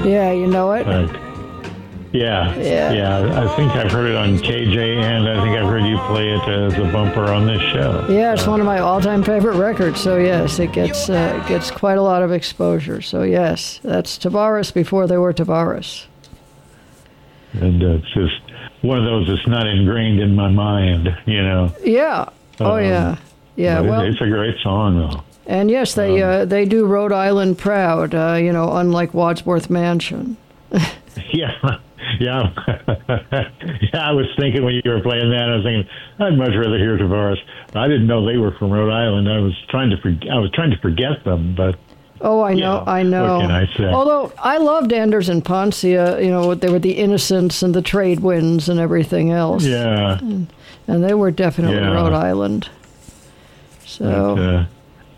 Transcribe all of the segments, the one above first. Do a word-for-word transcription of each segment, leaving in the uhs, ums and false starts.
Yeah, you know it? But, yeah, Yeah. yeah. I think I've heard it on K J, and I think I've heard you play it as a bumper on this show. Yeah, it's one of my all-time favorite records. So yes, it gets uh, gets quite a lot of exposure. So yes, that's Tavares before they were Tavares. And uh, it's just one of those that's not ingrained in my mind, you know. Yeah. Oh Um, yeah. Yeah. But Well, it's a great song, though. and yes, they um, uh, they do Rhode Island proud. Uh, you know, unlike Wadsworth Mansion. Yeah, yeah, yeah. I was thinking when you were playing that, I was thinking I'd much rather hear Tavares. I didn't know they were from Rhode Island. I was trying to forget. I was trying to forget them, but Oh, I know, Yeah, I know. what can I say? Although I loved Anders and Poncia, you know, they were the Innocents and the Trade Winds and everything else. yeah. And they were definitely Yeah. Rhode Island. So, But, uh,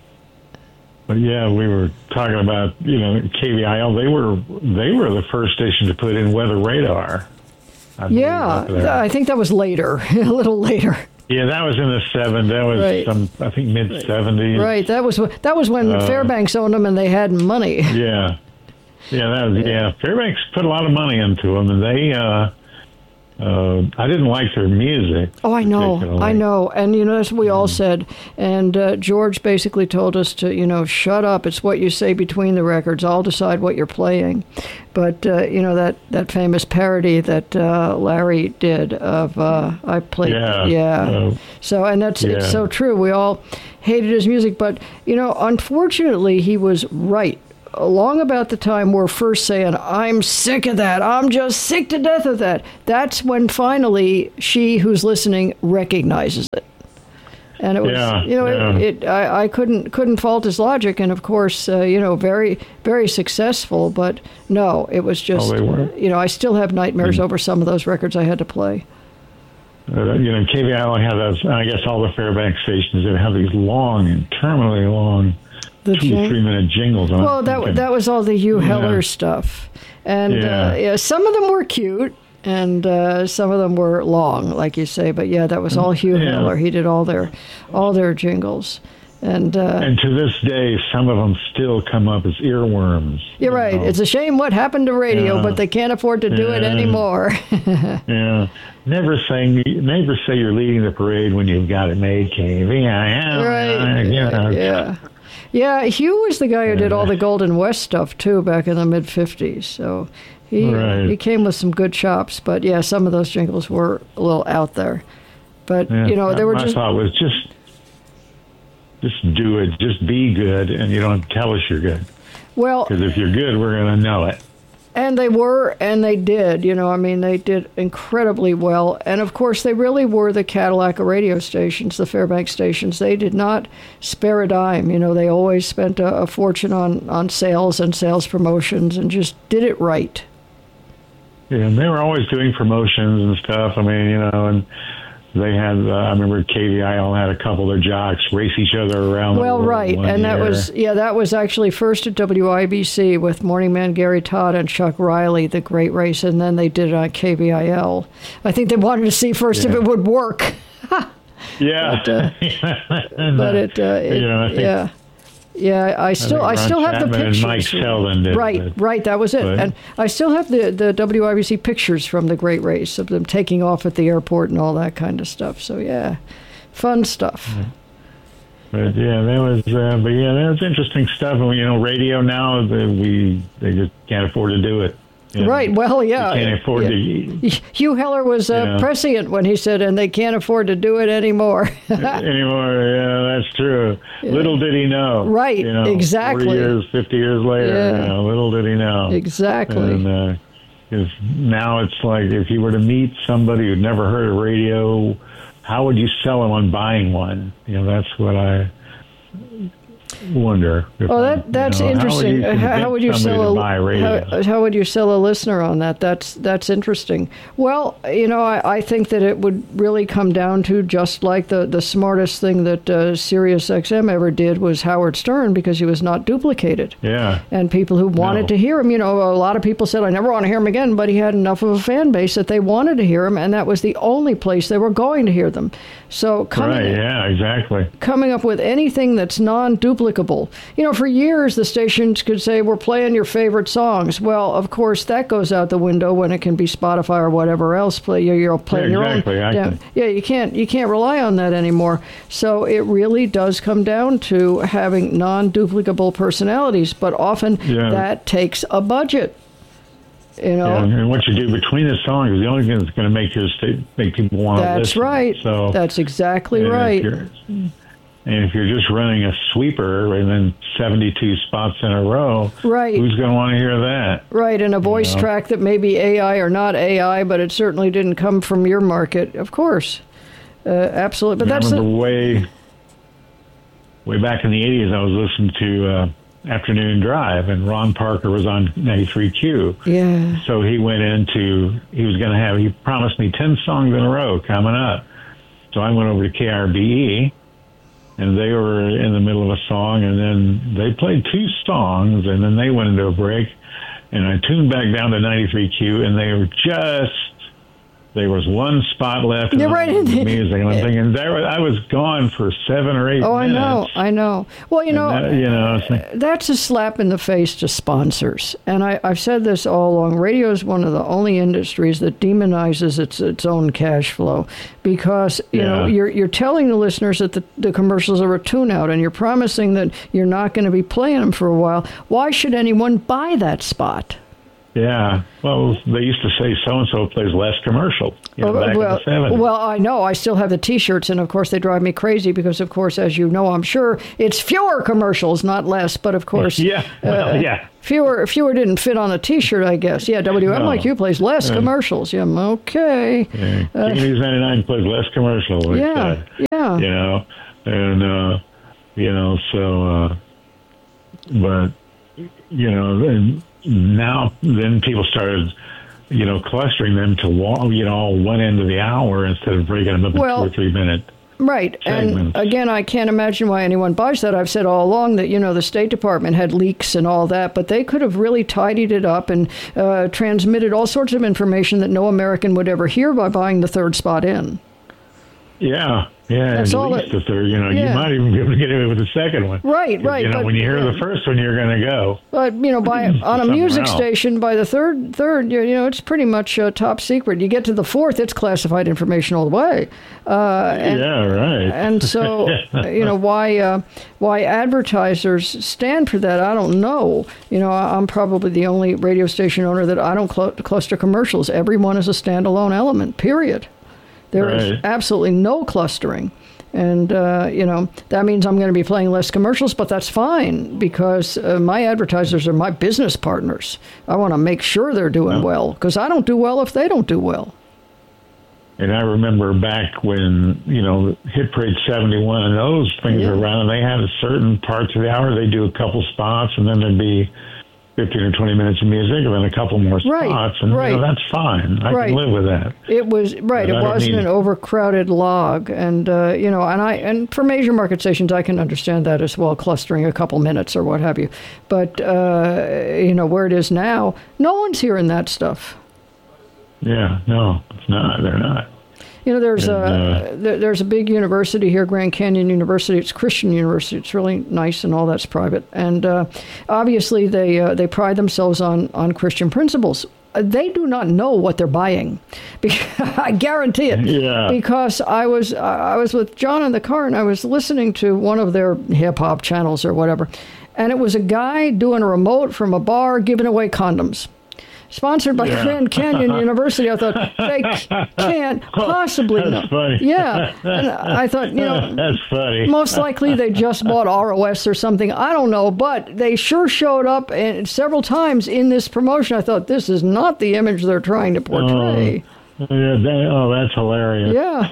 but yeah, we were talking about you know K V I L. They were they were the first station to put in weather radar. I believe, yeah, up there. th- I think that was later, a little later. Yeah, that was in the seventies. That was Right. some, I think, mid seventies. Right, that was wh- that was when Uh, Fairbanks owned them and they had money. Yeah, yeah, that was yeah. Fairbanks put a lot of money into them, and they. Uh, uh, I didn't like their music. Oh, I know, particularly. I know. And, you know, that's what we all said. And uh, George basically told us to, you know, shut up. It's what you say between the records. I'll decide what you're playing. But, uh, you know, that, that famous parody that uh, Larry did of uh, I played. Yeah. Yeah. Uh, So, and that's it's yeah. so true. We all hated his music. But, you know, unfortunately, he was right. Along about the time we're first saying, I'm sick of that. I'm just sick to death of that. That's when finally she who's listening recognizes it. And it was, Yeah, you know, yeah. it, it I, I couldn't couldn't fault his logic. And of course, uh, you know, very, very successful. But no, it was just, Oh, they were? you know, I still have nightmares over some of those records I had to play. Uh, you know, K V I L had those, I guess all the Fairbanks stations that have these long, interminably long, The two, jing- three minute jingles. And I'm Well, that thinking, that was all the Hugh Yeah. Heller stuff, and Yeah. Uh, yeah, some of them were cute, and uh, some of them were long, like you say. But yeah, that was all Hugh Yeah. Heller. He did all their all their jingles, and uh, And to this day, some of them still come up as earworms. you're you right. know. It's a shame what happened to radio, Yeah. but they can't afford to do it Yeah. anymore. Yeah. Never saying, never say you're leading the parade when you've got it made, K V I L. Right. You know. Yeah. Yeah, Hugh was the guy who did all the Golden West stuff too back in the mid fifties. So he Right. he came with some good chops, but yeah, some of those jingles were a little out there. But Yeah, you know, they were my just thought was just, just do it. Just be good, and you don't tell us you're good. well, Because if you're good, we're going to know it. and they were, and they did. You know, I mean, they did incredibly well. And of course, they really were the Cadillac of radio stations, the Fairbanks stations. They did not spare a dime. You know, they always spent a, a fortune on on sales and sales promotions, and just did it right. Yeah, and they were always doing promotions and stuff. I mean, you know, and they had, uh, I remember K V I L had a couple of their jocks race each other around the Well, world right, one and that year. was yeah, that was actually first at W I B C with Morning Man Gary Todd and Chuck Riley, the great race, and then they did it on K V I L. I think they wanted to see first if Yeah. it would work, Yeah. but, uh, And, but uh, it, uh, it you know, I think- yeah, yeah. I still I, Ron still have the Chapman and pictures. Mike Sheldon did right, it. right. That was it, But- and I still have the the W I B C pictures from the great race of them taking off at the airport and all that kind of stuff. So yeah, fun stuff. But yeah, that was, uh, but yeah, that was interesting stuff. And, you know, radio now, the, we, they just can't afford to do it. You know, Right. Well, yeah. They can't afford yeah. to Hugh Heller was uh, Yeah. prescient when he said, and they can't afford to do it anymore. anymore. Yeah, that's true. Little did he know. Right, You know, exactly. forty years, fifty years later, Yeah. you know, little did he know. Exactly. And uh, 'cause now it's like if you were to meet somebody who'd never heard of radio, how would you sell them on buying one? You know, that's what I wonder. if Oh, I- that that's you know, interesting. How would you, How, how would you convince somebody sell to buy a radio? how, how would you sell a listener on that? That's that's interesting. Well, you know, I, I think that it would really come down to just like the, the smartest thing that uh, Sirius X M ever did was Howard Stern, because he was not duplicated. Yeah. And people who wanted No. to hear him, you know, a lot of people said, I never want to hear him again, but he had enough of a fan base that they wanted to hear him, and that was the only place they were going to hear them. So coming, Right, yeah, exactly. coming up with anything that's non-duplicated non-duplicable. You know, for years the stations could say, we're playing your favorite songs. Well, of course, that goes out the window when it can be Spotify or whatever else. Play you're, you're playing yeah, exactly. your own. Yeah, can... yeah, you can't you can't rely on that anymore. So it really does come down to having non-duplicable personalities, but often yeah. that takes a budget. You know, yeah, and what you do between the songs is the only thing that's going to make your state make people want to listen. That's right. So that's exactly right. If and if you're just running a sweeper and then seventy-two spots in a row, right? Who's going to want to hear that? Right, and a voice you know? track that may be A I or not A I, but it certainly didn't come from your market, of course. Uh, absolutely, but I that's remember the way way back in the eighties. I was listening to Uh, Afternoon Drive, and Ron Parker was on ninety-three Q. Yeah. So he went into, he was going to have, he promised me ten songs in a row coming up. So I went over to K R B E, and they were in the middle of a song, and then they played two songs, and then they went into a break, and I tuned back down to ninety-three Q, and they were just, there was one spot left in You're right. the music, and I'm thinking, there was, I was gone for seven or eight oh, minutes. Oh, I know, I know. Well, you know, that, you know it's like, that's a slap in the face to sponsors. And I, I've said this all along. Radio is one of the only industries that demonizes its its own cash flow because, you yeah. know, you're you're telling the listeners that the, the commercials are a tune-out, and you're promising that you're not going to be playing them for a while. Why should anyone buy that spot? Yeah, well, they used to say so-and-so plays less commercial, you know, back well, in the seventies. Well, I know. I still have the T-shirts, and of course they drive me crazy because, of course, as you know, I'm sure, it's fewer commercials, not less, but of course... yeah, well, uh, yeah. Fewer fewer didn't fit on the T-shirt, I guess. Yeah, W M no. Like you plays less uh, commercials. Yeah, okay. Yeah, uh, King News ninety-nine plays less commercial. Like yeah, that, yeah. You know, and, uh, you know, so, uh, but, you know... And, now, then people started, you know, clustering them to, you know, one end of the hour instead of breaking them up in well, two or three minute right. segments. And again, I can't imagine why anyone buys that. I've said all along that, you know, the State Department had leaks and all that, but they could have really tidied it up and uh, transmitted all sorts of information that no American would ever hear by buying the third spot in. Yeah. Yeah, That's at all least it, the third. You know, yeah. you might even be able to get away with the second one. Right, right. You know, but, when you hear yeah. the first one, you're going to go. But you know, by on a music else. station, by the third, third, you, you know, it's pretty much uh, top secret. You get to the fourth, it's classified information all the way. Uh, and, yeah, right. And so, you know, why uh, why advertisers stand for that, I don't know. You know, I'm probably the only radio station owner that I don't cl- cluster commercials. Every one is a standalone element. Period. There right. is absolutely no clustering. And, uh, you know, that means I'm going to be playing less commercials, but that's fine because uh, my advertisers are my business partners. I want to make sure they're doing well because I don't do well if they don't do well. And I remember back when, you know, Hit Parade seventy-one and those things yeah. were around, and they had a certain parts of the hour, they'd do a couple spots, and then there'd be fifteen or twenty minutes of music, and then a couple more spots, right, and right. you know, that's fine. I right. can live with that. It was right. But it wasn't need... an overcrowded log, and uh, you know, and I and for major market stations, I can understand that as well, clustering a couple minutes or what have you. But uh, you know, where it is now, no one's hearing that stuff. Yeah, no, it's not. They're not. You know, there's and, a uh, there, there's a big university here, Grand Canyon University. It's a Christian university. It's really nice, and all that's private. And uh, obviously, they uh, they pride themselves on on Christian principles. They do not know what they're buying. I guarantee it. Yeah. Because I was I was with John in the car, and I was listening to one of their hip hop channels or whatever, and it was a guy doing a remote from a bar giving away condoms. Sponsored by yeah. Grand Canyon University. I thought, they can't possibly That's know. funny. Yeah. And I thought, you know, that's funny. Most likely they just bought R O S or something. I don't know. But they sure showed up and several times in this promotion. I thought, this is not the image they're trying to portray. Oh, yeah, they, oh that's hilarious.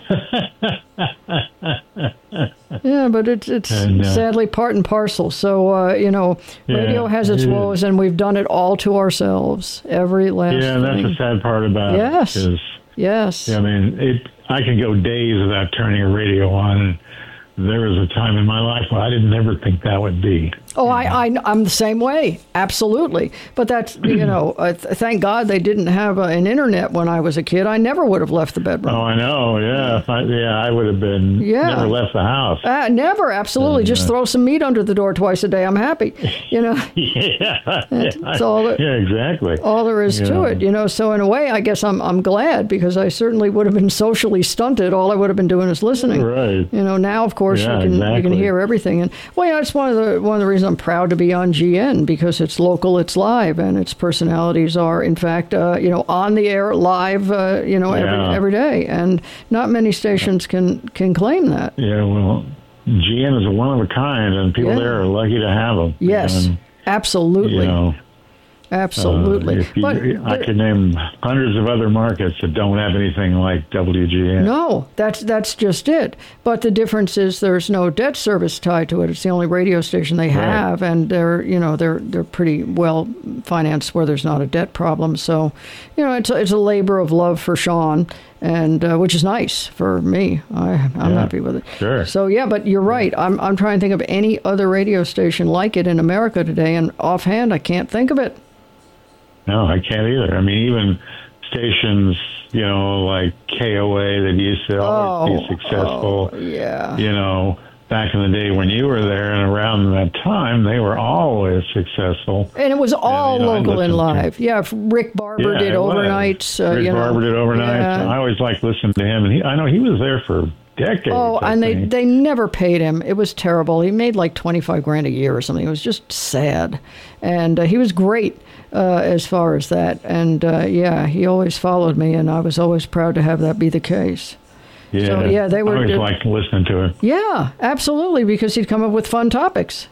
Yeah. Yeah, but it's it's and, uh, sadly part and parcel. So, uh, you know, yeah, radio has its woes, and we've done it all to ourselves. Every last Yeah, and that's thing. the sad part about yes. it. Yes. Yes. I mean, it. I can go days without turning a radio on, and there was a time in my life where I didn't ever think that would be. Oh, I, I, I'm the same way. Absolutely. But that's, you know, uh, th- thank God they didn't have uh, an internet when I was a kid. I never would have left the bedroom. Oh, I know. Yeah. If I, yeah, I would have been, yeah. never left the house. Uh, never. Absolutely. Uh, Just throw some meat under the door twice a day. I'm happy. You know, yeah. that's all that, yeah, exactly. all there is yeah. to it. You know, so in a way, I guess I'm, I'm glad because I certainly would have been socially stunted. All I would have been doing is listening. Right. You know, now, of course, Yeah, you can exactly. you can hear everything. And, well, yeah, it's one of the, one of the reasons I'm proud to be on G N because it's local, it's live, and its personalities are, in fact, uh, you know, on the air live, uh, you know, every Yeah. every day, and not many stations can can claim that. Yeah, well, G N is a one of a kind, and people Yeah. there are lucky to have them. Yes, and, absolutely, you know, absolutely. uh, if you, but I there- could name hundreds of other markets that don't have anything like W G N. no, that's that's just it. But the difference is there's no debt service tied to it. It's the only radio station they have, Right. and they're you know they're they're pretty well financed where there's not a debt problem. So, you know, it's a, it's a labor of love for Sean, and uh, which is nice for me. I I'm Yeah, happy with it. sure. So yeah, but you're right. I'm I'm trying to think of any other radio station like it in America today, and offhand I can't think of it. No, I can't either. I mean, even stations, you know, like K O A that used to always Oh, be successful. oh, yeah. You know, back in the day when you were there and around that time, they were always successful. And it was all And, you know, I local and listened to- live. Yeah, Rick Barber Yeah, did it was. overnights. Uh, Rick you know, Barber did overnights. yeah. I always liked listening to him, and he, I know he was there for decades. Oh, I and they, think. they never paid him. It was terrible. He made like twenty-five grand a year or something. It was just sad. And uh, he was great uh, as far as that. And uh, yeah, he always followed me, and I was always proud to have that be the case. yeah, so, yeah, they were- I always liked listening to him. Yeah, absolutely, because he'd come up with fun topics.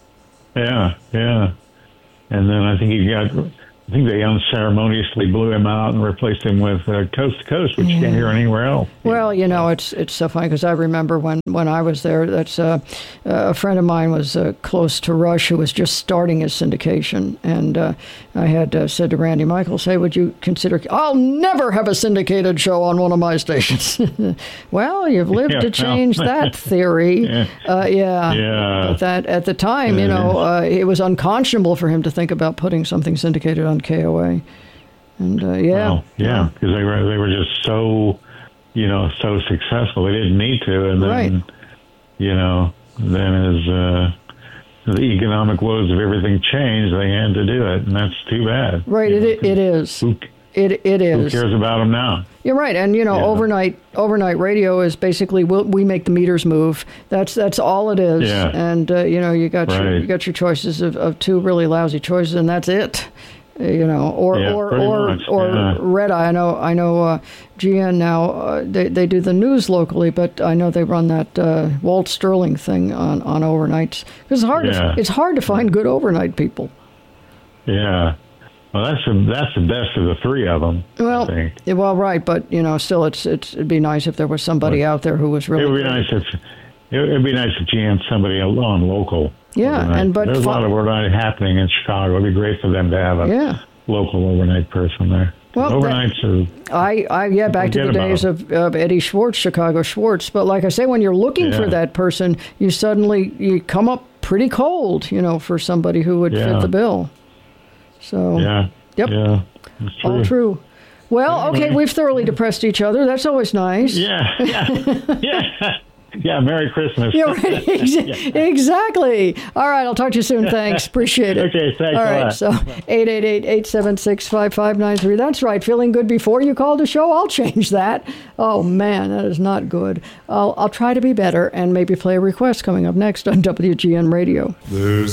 Yeah, yeah. And then I think he got, I think they unceremoniously blew him out and replaced him with uh, Coast to Coast, which you can't hear anywhere else. Well, you know, it's it's so funny because I remember when, when I was there, that's uh, a friend of mine was uh, close to Rush who was just starting his syndication. And uh, I had uh, said to Randy Michaels, hey, would you consider, I'll never have a syndicated show on one of my stations. Well, you've lived Yeah, to change well, that theory. yeah. Uh, yeah. Yeah. But that at the time, you Yeah. know, uh, it was unconscionable for him to think about putting something syndicated on K O A. And uh, yeah. Well, yeah, because they were they were just so, you know, so successful. They didn't need to, and then, Right. you know, then as uh, the economic woes of everything changed, they had to do it, and that's too bad. Right, You know, it, it is. Who, It It who is. cares about them now? You're right, and you know, Yeah. overnight overnight radio is basically we'll, we make the meters move. That's that's all it is. Yeah. And uh, you know, you got your, Right. you got your choices of, of two really lousy choices, and that's it. Uh, You know, or Yeah, or pretty or much, or yeah. Red Eye. I know I know uh, G N now. Uh, they they do the news locally, but I know they run that uh, Walt Sterling thing on, on overnights. Because it's hard Yeah. to it's hard to find good overnight people. Yeah. Well, that's the that's the best of the three of them. Well, I think. yeah, well, right, but you know, still, it's it's it'd be nice if there was somebody out there who was really. It would be good. nice if it would be nice if G M somebody on local. Yeah, overnight. and but there's a lot fi- of overnight happening in Chicago. It'd be great for them to have a Yeah. local overnight person there. Well, that- overnights are I, I yeah, back to Forget the about days of, of Eddie Schwartz, Chicago Schwartz. But like I say, when you're looking for Yeah. that person, you suddenly you come up pretty cold, you know, for somebody who would Yeah. fit the bill. So yeah. Yep. Yeah. That's true. all true. Well, okay, we've thoroughly depressed each other. That's always nice. Yeah. Yeah. yeah. Yeah. Merry Christmas. Yeah, right. Ex- Exactly. All right. I'll talk to you soon. Thanks. Appreciate it. Okay, thanks All a right. lot. So eight eight eight, eight seven six, five five nine three. That's right. Feeling good before you called the show? I'll change that. Oh, man, that is not good. I'll, I'll try to be better and maybe play a request coming up next on W G N Radio. There's